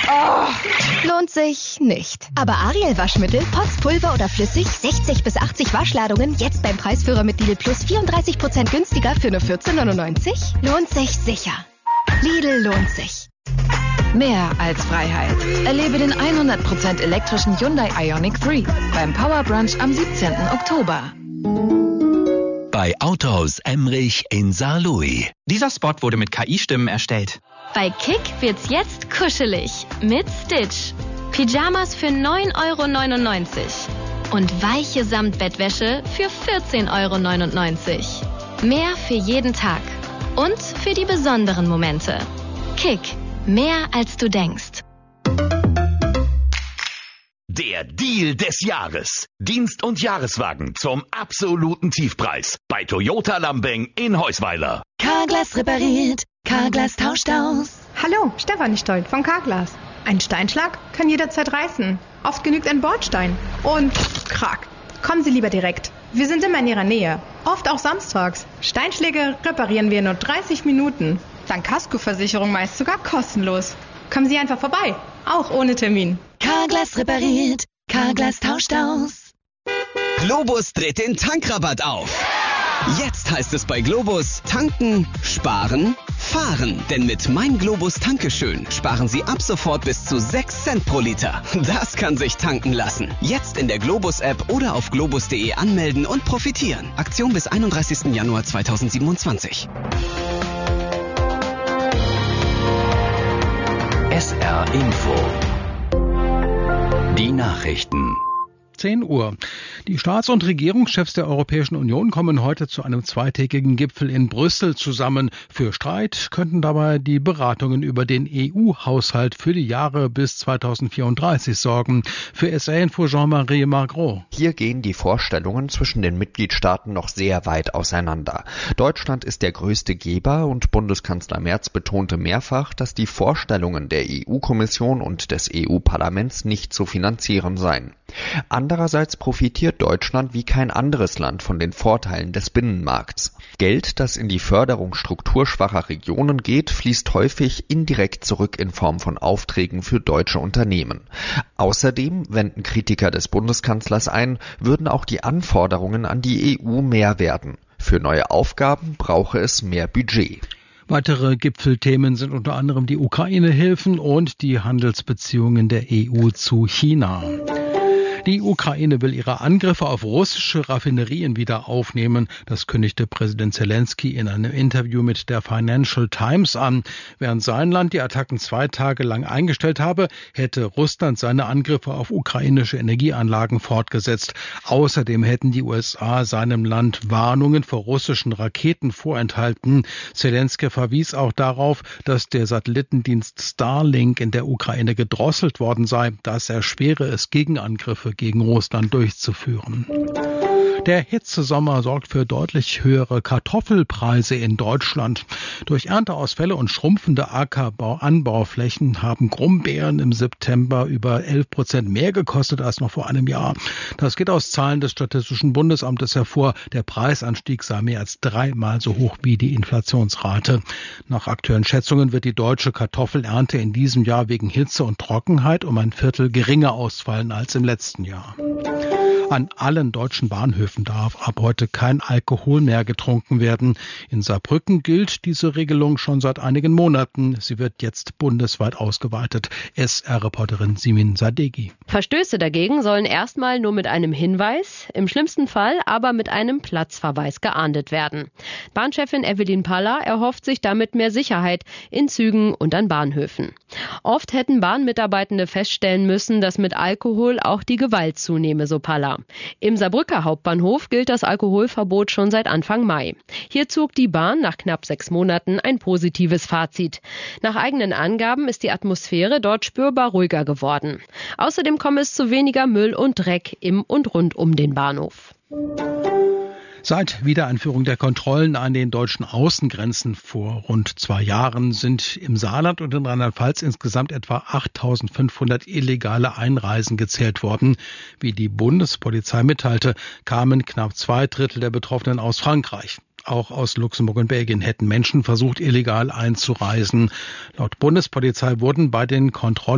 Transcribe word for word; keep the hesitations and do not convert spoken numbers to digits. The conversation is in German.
Oh, lohnt sich nicht. Aber Ariel Waschmittel, Pots, Pulver oder flüssig, sechzig bis achtzig Waschladungen, jetzt beim Preisführer mit Lidl Plus vierunddreißig Prozent günstiger für nur vierzehn neunundneunzig? Lohnt sich sicher. Lidl lohnt sich. Mehr als Freiheit. Erlebe den hundert Prozent elektrischen Hyundai Ioniq drei beim Power Brunch am siebzehnten Oktober. Bei Autohaus Emrich in Saarlouis. Dieser Spot wurde mit K I-Stimmen erstellt. Bei Kick wird's jetzt kuschelig mit Stitch. Pyjamas für neun Euro neunundneunzig und weiche Samtbettwäsche für vierzehn Euro neunundneunzig. Mehr für jeden Tag und für die besonderen Momente. Kick, mehr als du denkst. Der Deal des Jahres. Dienst- und Jahreswagen zum absoluten Tiefpreis. Bei Toyota Lambeng in Heusweiler. Carglass repariert, Carglass tauscht aus. Hallo, Stefanie Stolt von Carglass. Ein Steinschlag kann jederzeit reißen. Oft genügt ein Bordstein. Und krack. Kommen Sie lieber direkt. Wir sind immer in Ihrer Nähe. Oft auch samstags. Steinschläge reparieren wir in nur dreißig Minuten. Dank Kaskoversicherung meist sogar kostenlos. Kommen Sie einfach vorbei. Auch ohne Termin. Carglass repariert, Carglass tauscht aus. Globus dreht den Tankrabatt auf. Jetzt heißt es bei Globus tanken, sparen, fahren. Denn mit Mein Globus Tankeschön sparen Sie ab sofort bis zu sechs Cent pro Liter. Das kann sich tanken lassen. Jetzt in der Globus-App oder auf globus punkt de anmelden und profitieren. Aktion bis einunddreißigsten Januar zweitausendsiebenundzwanzig. S R Info. Die Nachrichten. zehn Uhr. Die Staats- und Regierungschefs der Europäischen Union kommen heute zu einem zweitägigen Gipfel in Brüssel zusammen. Für Streit könnten dabei die Beratungen über den E U-Haushalt für die Jahre bis zweitausendvierunddreißig sorgen. Für S R-Info Jean-Marie Margros. Hier gehen die Vorstellungen zwischen den Mitgliedstaaten noch sehr weit auseinander. Deutschland ist der größte Geber und Bundeskanzler Merz betonte mehrfach, dass die Vorstellungen der E U-Kommission und des E U-Parlaments nicht zu finanzieren seien. Andererseits profitiert Deutschland wie kein anderes Land von den Vorteilen des Binnenmarkts. Geld, das in die Förderung strukturschwacher Regionen geht, fließt häufig indirekt zurück in Form von Aufträgen für deutsche Unternehmen. Außerdem, wenden Kritiker des Bundeskanzlers ein, würden auch die Anforderungen an die E U mehr werden. Für neue Aufgaben brauche es mehr Budget. Weitere Gipfelthemen sind unter anderem die Ukraine-Hilfen und die Handelsbeziehungen der E U zu China. Die Ukraine will ihre Angriffe auf russische Raffinerien wieder aufnehmen. Das kündigte Präsident Zelensky in einem Interview mit der Financial Times an. Während sein Land die Attacken zwei Tage lang eingestellt habe, hätte Russland seine Angriffe auf ukrainische Energieanlagen fortgesetzt. Außerdem hätten die U S A seinem Land Warnungen vor russischen Raketen vorenthalten. Zelensky verwies auch darauf, dass der Satellitendienst Starlink in der Ukraine gedrosselt worden sei. Das erschwere es, Gegenangriffe gegen Russland durchzuführen. Der Hitzesommer sorgt für deutlich höhere Kartoffelpreise in Deutschland. Durch Ernteausfälle und schrumpfende Ackerbau-Anbauflächen haben Brombeeren im September über elf Prozent mehr gekostet als noch vor einem Jahr. Das geht aus Zahlen des Statistischen Bundesamtes hervor. Der Preisanstieg sei mehr als dreimal so hoch wie die Inflationsrate. Nach aktuellen Schätzungen wird die deutsche Kartoffelernte in diesem Jahr wegen Hitze und Trockenheit um ein Viertel geringer ausfallen als im letzten Jahr. An allen deutschen Bahnhöfen darf ab heute kein Alkohol mehr getrunken werden. In Saarbrücken gilt diese Regelung schon seit einigen Monaten. Sie wird jetzt bundesweit ausgeweitet. S R-Reporterin Simin Sadeghi. Verstöße dagegen sollen erstmal nur mit einem Hinweis, im schlimmsten Fall aber mit einem Platzverweis geahndet werden. Bahnchefin Evelyn Paller erhofft sich damit mehr Sicherheit in Zügen und an Bahnhöfen. Oft hätten Bahnmitarbeitende feststellen müssen, dass mit Alkohol auch die Gewalt zunehme, so Paller. Im Saarbrücker Hauptbahnhof gilt das Alkoholverbot schon seit Anfang Mai. Hier zog die Bahn nach knapp sechs Monaten ein positives Fazit. Nach eigenen Angaben ist die Atmosphäre dort spürbar ruhiger geworden. Außerdem komme es zu weniger Müll und Dreck im und rund um den Bahnhof. Seit Wiedereinführung der Kontrollen an den deutschen Außengrenzen vor rund zwei Jahren sind im Saarland und in Rheinland-Pfalz insgesamt etwa achttausendfünfhundert illegale Einreisen gezählt worden. Wie die Bundespolizei mitteilte, kamen knapp zwei Drittel der Betroffenen aus Frankreich. Auch aus Luxemburg und Belgien hätten Menschen versucht, illegal einzureisen. Laut Bundespolizei wurden bei den Kontrollen